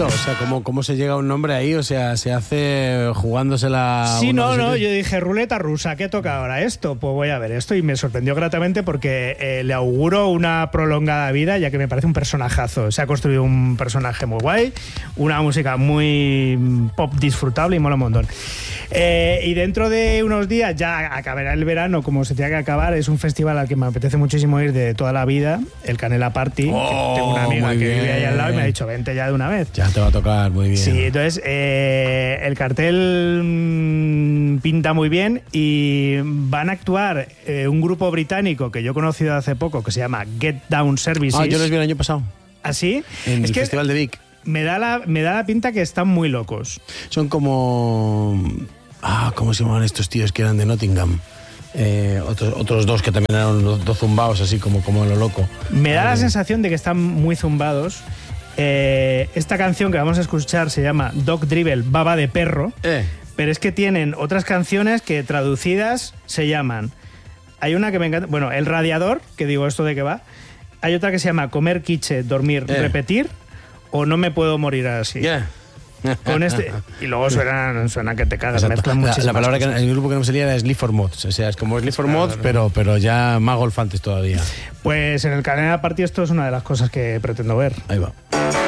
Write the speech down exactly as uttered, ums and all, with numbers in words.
esto? O sea, ¿cómo, cómo se llega a un nombre ahí? O sea, se hace jugándosela... Sí, no, no, yo dije, ruleta rusa, ¿qué toca ahora esto? Pues voy a ver esto, y me sorprendió gratamente porque eh, le auguro una prolongada vida, ya que me parece un personajazo. Se ha construido un personaje muy guay, una música muy pop disfrutable y mola un montón. Eh, y dentro de unos días ya acabará el verano, como se tiene que acabar. Es un festival al que me apetece muchísimo ir de toda la vida, el Canela Party. Oh, que tengo una amiga que bien. vive ahí al lado y me ha dicho, vente ya de una vez. Ya te va a tocar, muy bien. Sí, entonces eh, el cartel mmm, pinta muy bien y van a actuar eh, un grupo británico que yo he conocido hace poco que se llama Get Down Services. Ah, yo los vi el año pasado. ¿Ah, sí? En es el que Festival de Vic. Me da, la, me da la pinta que están muy locos. Son como... Ah, ¿cómo se llamaban estos tíos que eran de Nottingham? Eh, otros, otros dos que también eran dos, dos zumbados, así como, como en lo loco. Me da ah, la de... sensación de que están muy zumbados. Eh, esta canción que vamos a escuchar se llama Dog Dribble, Baba de Perro. Eh. Pero es que tienen otras canciones que traducidas se llaman... Hay una que me encanta... Bueno, El Radiador, que digo esto de qué va. Hay otra que se llama Comer, quiche, dormir, eh. repetir. O No me puedo morir así. Yeah. Con este, y luego suena, suena que te cagas. Exacto. Mezclan La, muchísimas la palabra que cosas. el grupo que no me salía era Sleep for Mods. O sea, es como Sleep for Mods, pero, pero ya más golfantes todavía. Pues en el Canela Party esto es una de las cosas que pretendo ver. Ahí va.